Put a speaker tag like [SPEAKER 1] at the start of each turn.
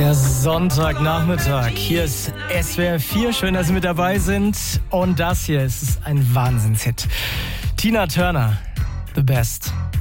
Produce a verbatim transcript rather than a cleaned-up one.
[SPEAKER 1] Der Sonntagnachmittag. Hier ist S W R vier. Schön, dass Sie mit dabei sind. Und das hier ist ein Wahnsinnshit. Tina Turner, The Best.